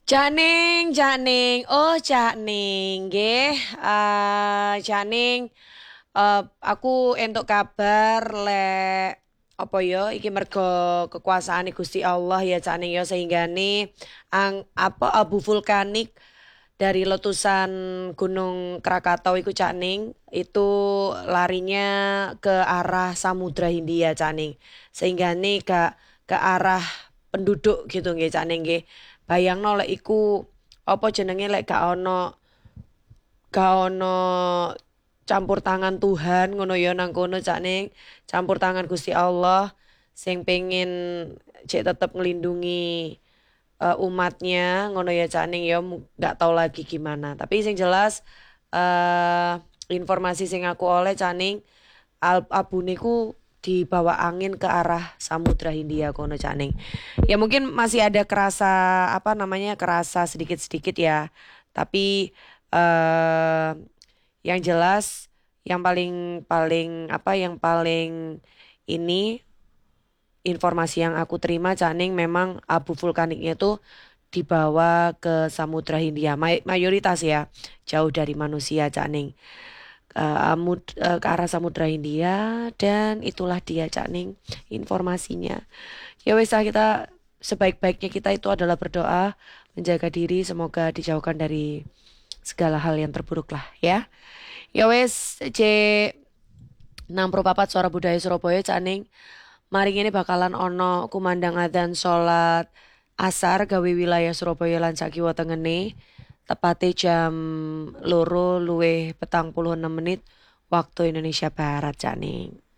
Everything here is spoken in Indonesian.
Janing, oh Janing, nggih, Janing, aku entuk kabar lek apa ya iki mergo kekuasaan Gusti Allah ya Janing ya sehingga nih apa abu vulkanik dari letusan Gunung Krakatau iku Janing itu larinya ke arah Samudra Hindia Janing sehingga nih ke arah penduduk gitu nggih Janing nggih. Bayangno lek iku apa jenenge lek gak ono campur tangan Tuhan ngono ya nang kono Cak Ning, campur tangan Gusti Allah sing pengen cek tetep ngelindungi umatnya ngono ya Cak Ning ya nggak tahu lagi gimana. Tapi sing jelas eh informasi sing aku oleh Cak Ning abune ku dibawa angin ke arah Samudra Hindia kono Cak Ning. Ya mungkin masih ada kerasa apa namanya kerasa sedikit-sedikit ya. Tapi eh yang jelas yang paling paling apa yang paling ini informasi yang aku terima Caning memang abu vulkaniknya tuh dibawa ke Samudra Hindia. Mayoritas ya jauh dari manusia Caning. Ke arah Samudra Hindia dan itulah dia Caning informasinya. Ya wes lah kita sebaik-baiknya kita itu adalah berdoa, menjaga diri, semoga dijauhkan dari segala hal yang terburuk lah ya. Ya wes, C 64 Suara Budaya Surabaya Caning. Mari ini bakalan ono kumandang adzan salat asar gawe wilayah Surabaya lan sakiwa tengene. Tepate jam loro luwih 46 menit waktu Indonesia Barat Caning.